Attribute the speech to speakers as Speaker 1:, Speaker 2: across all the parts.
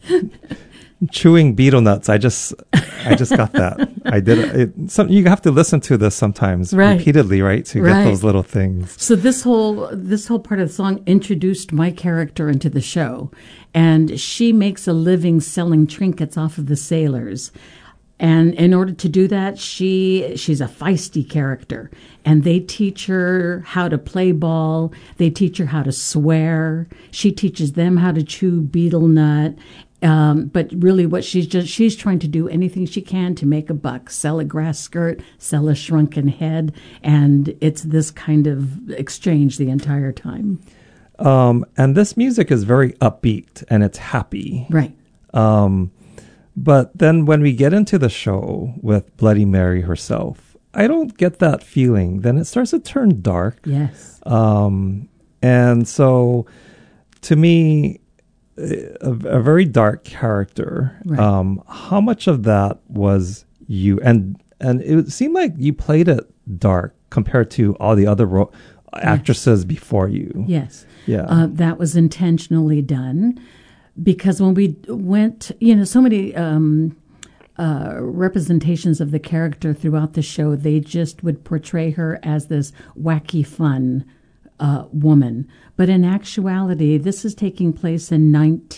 Speaker 1: Chewing beetle nuts. I just got that. I did it. You have to listen to this sometimes repeatedly, right, to get those little things.
Speaker 2: So this whole part of the song introduced my character into the show, and she makes a living selling trinkets off of the sailors. And in order to do that, she's a feisty character. And they teach her how to play ball. They teach her how to swear. She teaches them how to chew betel nut. But really what she's trying to do anything she can to make a buck, sell a grass skirt, sell a shrunken head. And it's this kind of exchange the entire time.
Speaker 1: And this music is very upbeat and it's happy.
Speaker 2: Right.
Speaker 1: But then when we get into the show with Bloody Mary herself, I don't get that feeling. Then it starts to turn dark.
Speaker 2: Yes.
Speaker 1: And so to me, a very dark character.
Speaker 2: Right.
Speaker 1: How much of that was you? And it seemed like you played it dark compared to all the other actresses before you.
Speaker 2: Yes.
Speaker 1: Yeah.
Speaker 2: That was intentionally done. Because when we went, so many representations of the character throughout the show, they just would portray her as this wacky, fun woman. But in actuality, this is taking place in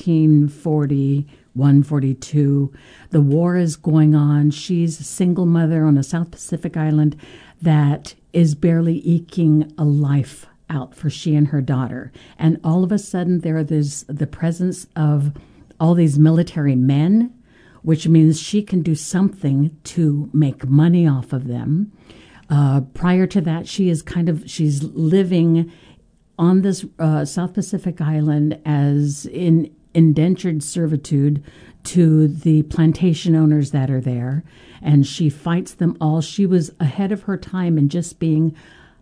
Speaker 2: 1941, 42. The war is going on. She's a single mother on a South Pacific island that is barely eking a life out for she and her daughter. And all of a sudden there's the presence of all these military men, which means she can do something to make money off of them. Prior to that, she's living on this South Pacific island as in indentured servitude to the plantation owners that are there. And she fights them all. She was ahead of her time in just being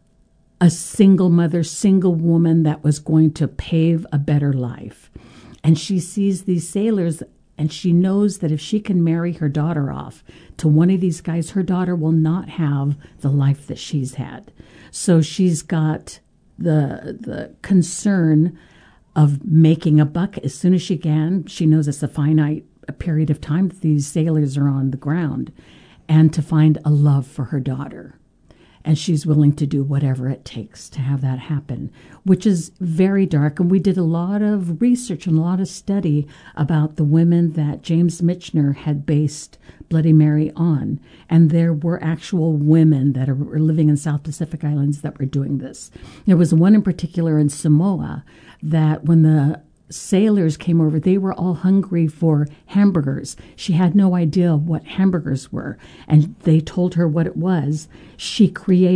Speaker 2: a single mother, single woman that was going to pave a better life. And she sees these sailors and she knows that if she can marry her daughter off to one of these guys, her daughter will not have the life that she's had. So she's got the concern of making a buck as soon as she can. She knows it's a finite period of time that these sailors are on the ground, and to find a love for her daughter. And she's willing to do whatever it takes to have that happen, which is very dark. And we did a lot of research and a lot of study about the women that James Michener had based Bloody Mary on. And there were actual women that were living in South Pacific Islands that were doing this. There was one in particular in Samoa that when the sailors came over, they were all hungry for hamburgers. She had no idea what hamburgers were, and they told her what it was. She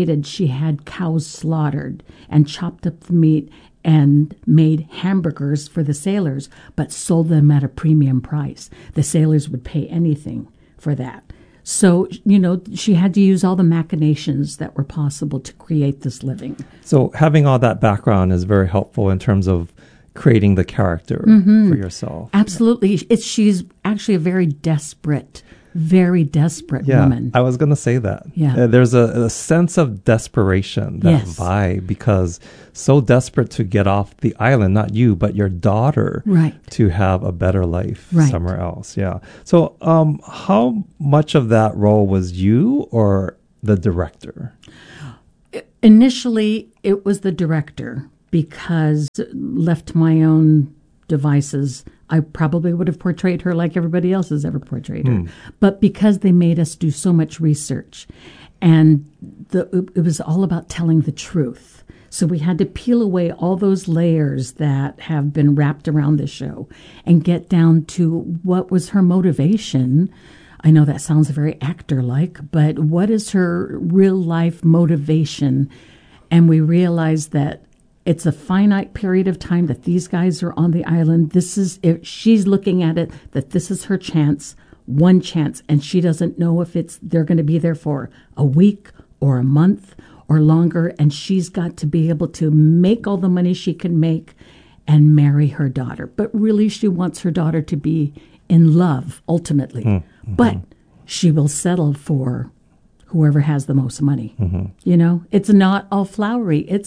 Speaker 2: had cows slaughtered and chopped up the meat and made hamburgers for the sailors, but sold them at a premium price. The sailors would pay anything for that. So, she had to use all the machinations that were possible to create this living.
Speaker 1: So having all that background is very helpful in terms of creating the character for yourself.
Speaker 2: Absolutely. She's actually a very desperate woman.
Speaker 1: I was going to say that.
Speaker 2: Yeah.
Speaker 1: There's a sense of desperation, that vibe, because so desperate to get off the island, not you, but your daughter, to have a better life somewhere else. Yeah. So how much of that role was you or the director?
Speaker 2: Initially, it was the director. Because left to my own devices, I probably would have portrayed her like everybody else has ever portrayed her. But because they made us do so much research, and it was all about telling the truth. So we had to peel away all those layers that have been wrapped around the show and get down to what was her motivation. I know that sounds very actor-like, but what is her real-life motivation? And we realized that it's a finite period of time that these guys are on the island. She's looking at it, that this is her chance, one chance, and she doesn't know if they're going to be there for a week or a month or longer, and she's got to be able to make all the money she can make and marry her daughter. But really, she wants her daughter to be in love, ultimately. Mm-hmm. But she will settle for whoever has the most money. Mm-hmm. It's not all flowery. It's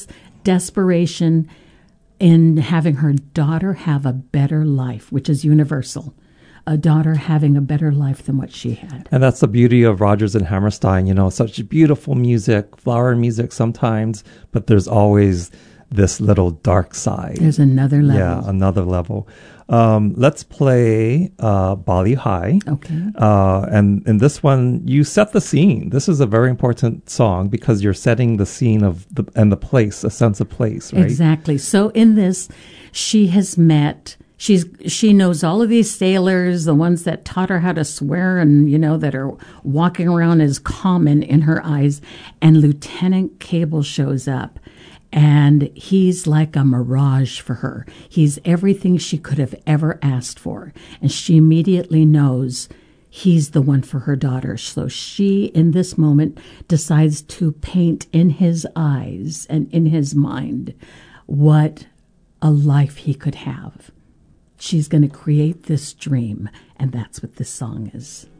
Speaker 2: desperation in having her daughter have a better life, which is universal. a daughter having a better life than what she had.
Speaker 1: And that's the beauty of Rodgers and Hammerstein, such beautiful music, flower music sometimes, but there's always this little dark side.
Speaker 2: There's another level.
Speaker 1: Yeah, another level. Let's play Bali High.
Speaker 2: Okay.
Speaker 1: And in this one, you set the scene. This is a very important song because you're setting the scene and the place, a sense of place, right?
Speaker 2: Exactly. So in this, she has met... She knows all of these sailors, the ones that taught her how to swear and, that are walking around as common in her eyes. And Lieutenant Cable shows up, and he's like a mirage for her. He's everything she could have ever asked for. And she immediately knows he's the one for her daughter. So she, in this moment, decides to paint in his eyes and in his mind what a life he could have. She's going to create this dream, and that's what this song is.